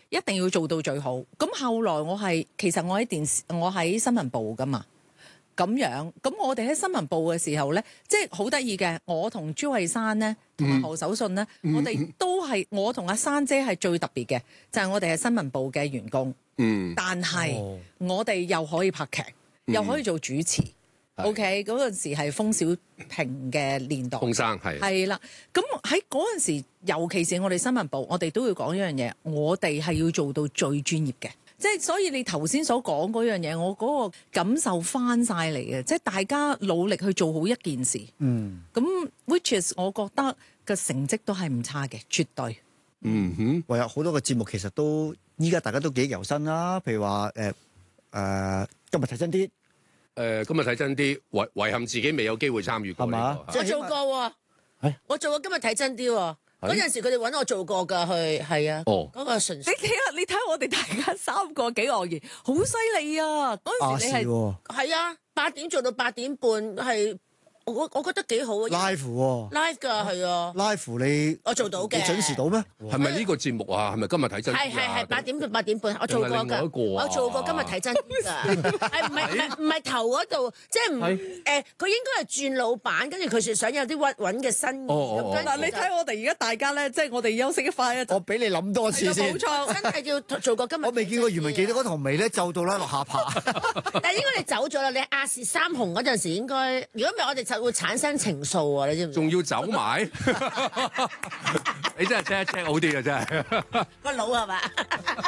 一定要做到最好。咁後來其實我喺新聞部噶嘛。咁樣，咁我哋喺新聞部嘅時候咧，即係好得意嘅。我同朱慧珊咧，同埋何守信咧，我哋都係我同阿珊姐係最特別嘅，就係我哋係新聞部嘅員工。但係我哋又可以拍劇，又可以做主持。OK， 嗰陣時係封小平嘅年代。封生係啦。咁喺嗰陣時，尤其是我哋新聞部，我哋都要講一樣嘢，我哋係要做到最專業嘅。即係所以你頭先所講嗰樣嘢，我嗰個感受翻晒嚟嘅，即係大家努力去做好一件事。咁 which is 我覺得個成績都係唔差嘅，絕對。 唯有好多個節目其實都依家大家都記憶猶新啦。譬如話今日睇真啲， 今日睇真啲，遺憾自己未有機會參與過。係嘛？ 我做過喎，我做過今日睇真啲喎。嗰陣時佢哋揾我做過㗎，係啊，嗰個純粹。 你睇我哋大家3個幾愕然，好犀利啊！嗰陣時你係啊，8點做到8點半係。我覺得幾好啊 ！live 喎 ，live 㗎係啊 ！live 你我做到嘅， 你準時到咩？ 係咪呢個節目啊？係咪今日睇真？ 係8點到8點半，我做過㗎。我做過今日睇真㗎，唔係頭嗰度，即係佢應該係轉老闆，跟住佢想有啲屈穩嘅新意。 嗱，你睇我哋而家大家咧，即係我哋休息一塊啊！ 我俾你諗多次先。 冇錯，真係要做過今日。 我未見過余文記嗰堂眉咧皺到啦落下巴。 但係應該你走咗啦，你亞視3紅嗰陣時應該，如果唔係我哋就會產生情愫啊！你知唔知？ 仲要走埋，你真係 check 一 check 好啲啊！真係個腦係嘛？